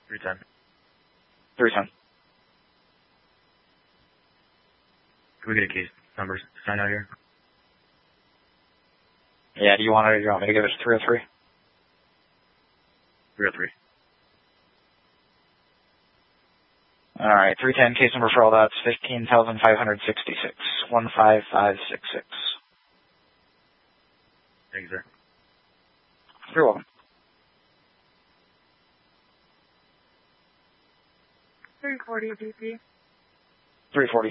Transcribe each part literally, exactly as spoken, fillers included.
three ten. three ten. Can we get a case number signed out here? Yeah, do you want it or do you want me to give it to three oh three? three oh three. Alright, three ten, case number for all that's fifteen thousand five hundred sixty-six. one five five six six. Thank you, sir. You're welcome. three forty D P. three forty.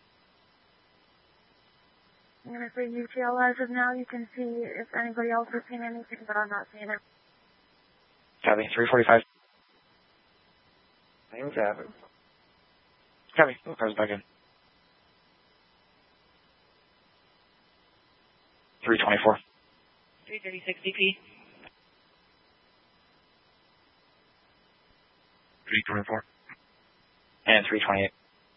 I'm going to say U T L as of now. You can see if anybody else has seen anything, but I'm not seeing it. Copy, three forty-five. Same traffic. Copy, oh, car's back in. three twenty-four. three thirty-six D P. three twenty-four. And three twenty-eight.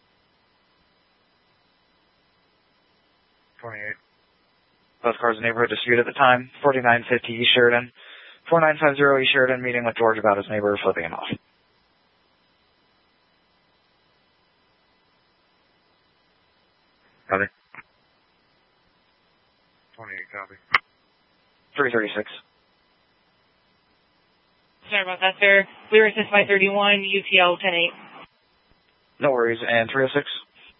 twenty-eight. Both cars in neighborhood dispute at the time. forty-nine fifty East Sheridan. forty-nine fifty East Sheridan, meeting with George about his neighbor flipping him off. Copy. twenty-eight, copy. three thirty-six. Sorry about that, sir. We were assist by thirty-one, U T L ten eight. No worries. And three oh six?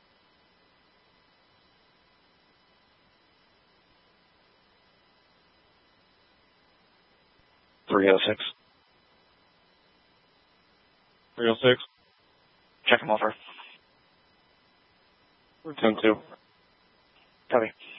three oh six. three oh six. Check him over. ten two. Copy.